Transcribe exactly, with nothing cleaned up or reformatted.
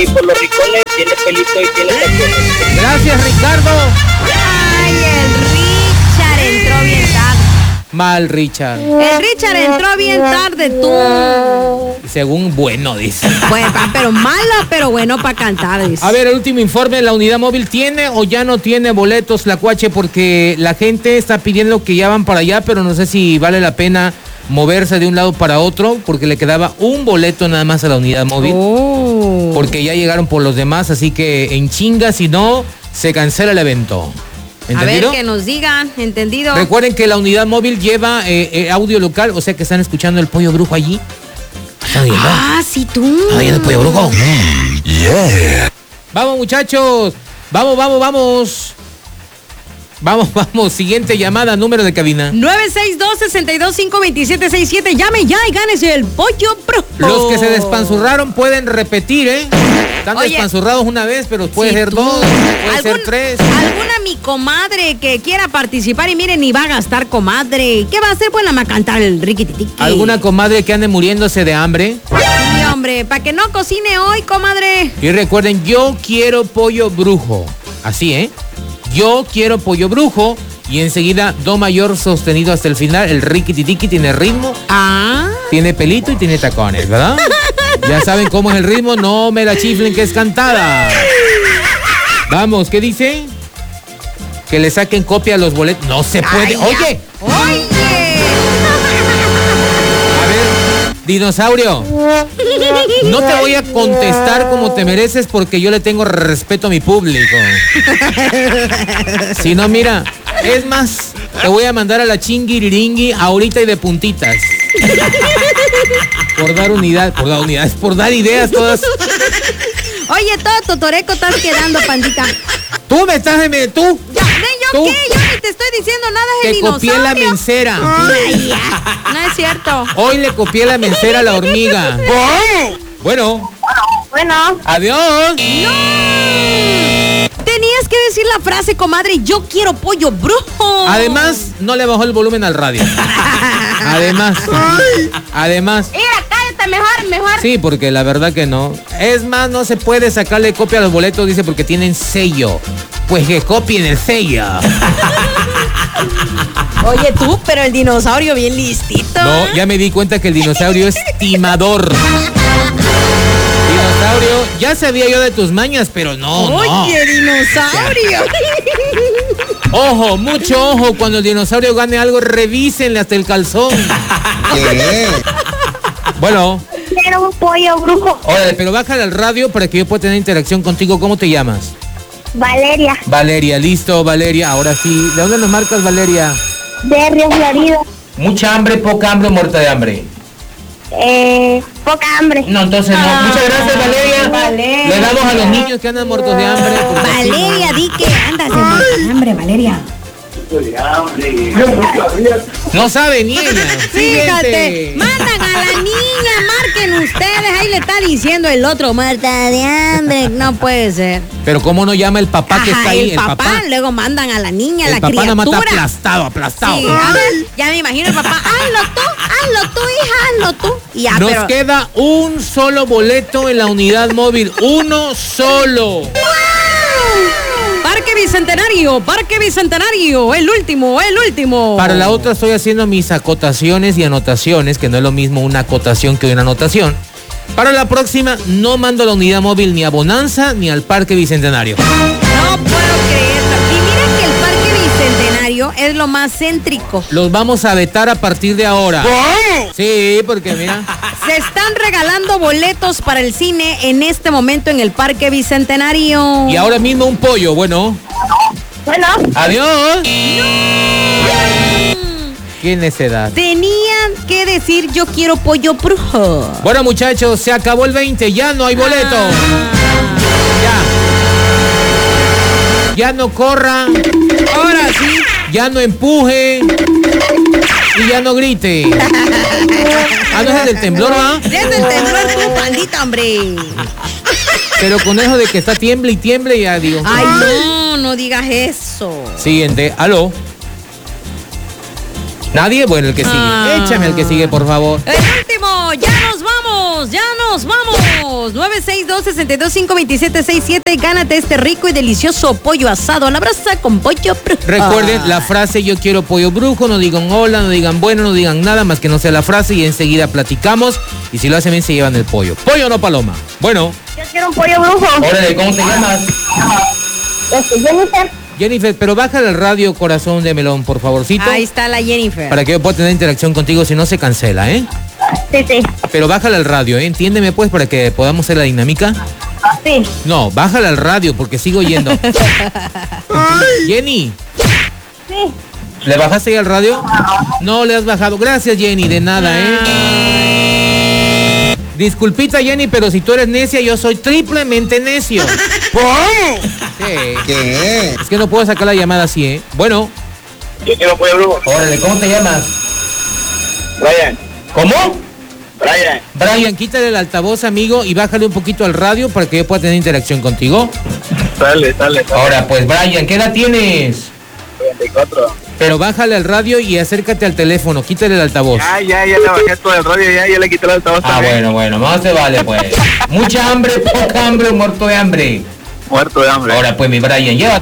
ahí por los rincones, tiene pelito y tiene tacones. Gracias, Ricardo. Ay, el Richard entró bien tarde. Mal, Richard. El Richard entró bien tarde, tú. Según bueno, dice. Bueno, pero mala, pero bueno para cantar, dice. A ver, el último informe, ¿la unidad móvil tiene o ya no tiene boletos, la Cuache? Porque la gente está pidiendo que ya van para allá, pero no sé si vale la pena moverse de un lado para otro, porque le quedaba un boleto nada más a la unidad móvil. Oh. Porque ya llegaron por los demás, así que en chinga, si no, se cancela el evento. ¿Entendido? A ver, que nos digan, ¿entendido? Recuerden que la unidad móvil lleva eh, eh, audio local, o sea que están escuchando el Pollo Brujo allí. ¿Están oyendo? Ah, sí, tú. ¿Están oyendo el Pollo Brujo? Mm, yeah. Vamos, muchachos. Vamos, vamos, vamos. Vamos, vamos. Siguiente llamada, número de cabina. nueve seis dos, seis dos cinco, dos siete seis siete. Llame ya y gánese el Pollo Brujo. Los que se despanzurraron pueden repetir, ¿eh? Están Oye, despanzurrados una vez, pero puede sí, ser tú. dos, puede ser tres. ¿Alguna mi comadre que quiera participar y miren, ni va a gastar, comadre? ¿Qué va a hacer? Pues nada más cantar el riquititiqui. ¿Alguna comadre que ande muriéndose de hambre? Sí, hombre, para que no cocine hoy, comadre. Y recuerden, yo quiero Pollo Brujo. Así, ¿eh? Yo quiero Pollo Brujo. Y enseguida, do mayor sostenido hasta el final. El riquititiqui tiene ritmo. Ah. Tiene pelito y tiene tacones, ¿verdad? Ya saben cómo es el ritmo. No me la chiflen que es cantada. Vamos, ¿qué dice? Que le saquen copia a los boletos. No se puede. Ay, Oye. Oye. A ver, dinosaurio. No te voy a contestar como te mereces porque yo le tengo respeto a mi público. Si no, mira, es más, te voy a mandar a la chinguiriringui ahorita y de puntitas. Por dar unidad, por dar unidades, por dar ideas todas. Oye, todo totoreco estás quedando, pandita. Tú me estás de... Tú. Ya, ¿de yo ¿Tú? qué? Yo ni te estoy diciendo nada, es el Te dinosaurio. copié la mencera. Ay, ya. No es cierto. Hoy le copié la mencera a la hormiga. Bueno. Bueno. Adiós. ¡No! Tenías que decir la frase, comadre, yo quiero Pollo Brujo. Además, no le bajó el volumen al radio. Además. Además. Mira, cállate, mejor, mejor. Sí, porque la verdad que no. Es más, no se puede sacarle copia a los boletos, dice, porque tienen sello. Pues que copien el sello. Oye, tú, pero el dinosaurio bien listito. No, ya me di cuenta que el dinosaurio es timador. Dinosaurio, ya sabía yo de tus mañas, pero no, no. Oye, dinosaurio. Ojo, mucho ojo, cuando el dinosaurio gane algo, revísenle hasta el calzón. ¿Qué? Bueno. Quiero un pollo brujo. Oye, pero bájale al radio para que yo pueda tener interacción contigo. ¿Cómo te llamas? Valeria, Valeria, listo, Valeria. Ahora sí. ¿De dónde nos marcas, Valeria? de Río Florida. ¿Mucha hambre, poca hambre o muerta de hambre? Eh, poca hambre. No, entonces no. Muchas gracias, Valeria. Valeria. Le damos a los niños que andan muertos de hambre. porque así no- Valeria, di que andas de muerta de hambre, Valeria. No sabe ni ella. Fíjate, Siguiente. mandan a la niña, marquen ustedes, ahí le está diciendo el otro, muerta de hambre, no puede ser. Pero ¿cómo no llama el papá que Ajá, está ahí? el papá, luego mandan a la niña, a El la papá nada más criatura. está aplastado, aplastado. Sí, a ver, ya me imagino el papá, hazlo tú, hazlo tú, hija, hazlo tú. Y ya, Nos pero... queda un solo boleto en la unidad móvil. Uno solo. Parque Bicentenario, Parque Bicentenario, el último, el último. Para la otra estoy haciendo mis acotaciones y anotaciones, que no es lo mismo una acotación que una anotación. Para la próxima no mando la unidad móvil ni a Bonanza ni al Parque Bicentenario. No puedo creerlo. Y mira que el Parque Bicentenario es lo más céntrico. Los vamos a vetar a partir de ahora. Sí, porque mira. Se están regalando boletos para el cine en este momento en el Parque Bicentenario. Y ahora mismo un pollo, bueno. Bueno, Adiós. Qué necedad. Tenían que decir yo quiero Pollo Brujo. Bueno, muchachos, se acabó el veinte, ya no hay boleto. Ya. Ya no corra. Ahora sí. Ya no empuje. Y ya no grite. Ah, no es del temblor, ¿va? Desde el temblor tu pandita, hombre. Pero con eso de que está tiemble y tiemble, ya digo. Ay, no, no digas eso. Siguiente, aló. ¿Nadie? Bueno, el que sigue. Ah. Échame el que sigue, por favor. El último, ya nos vamos, ya nos vamos. nueve seis dos, seis dos cinco, dos siete seis siete. Gánate este rico y delicioso pollo asado a la brasa con pollo brujo. Recuerden la frase yo quiero pollo brujo, no digan hola, no digan bueno, no digan nada más que no sea la frase y enseguida platicamos y si lo hacen bien se llevan el pollo. Pollo o no paloma. Bueno. Yo quiero un pollo brujo. Órale, ¿cómo te llamas? Este, Jennifer. Jennifer, pero bájale el radio corazón de melón, por favorcito. Ahí está la Jennifer. Para que yo pueda tener interacción contigo, si no se cancela, ¿eh? Sí, sí. Pero bájale al radio, ¿eh? Entiéndeme pues para que podamos hacer la dinámica. Sí. No, bájale al radio porque sigo yendo. Jenny, Sí. ¿le bajaste ahí al radio? No le has bajado. Gracias, Jenny, de nada, ¿eh? Disculpita, Jenny, pero si tú eres necia, yo soy triplemente necio. Sí. ¿Qué? Es que no puedo sacar la llamada así, ¿eh? Bueno. Yo quiero pollo brujo. Órale, ¿cómo te llamas? Brian. ¿Cómo? Brian. Brian, quítale el altavoz, amigo, y bájale un poquito al radio para que yo pueda tener interacción contigo. Sale, sale, sale. Ahora, pues, Brian, ¿qué edad tienes? veinticuatro. Pero bájale al radio y acércate al teléfono, quítale el altavoz. Ya, ya, ya le bajé todo el radio, ya, ya le quité el altavoz Ah, también. bueno, bueno, más se vale, pues. Mucha hambre, poca hambre, muerto de hambre. Muerto de hambre. Ahora, pues, mi Brian, llévate.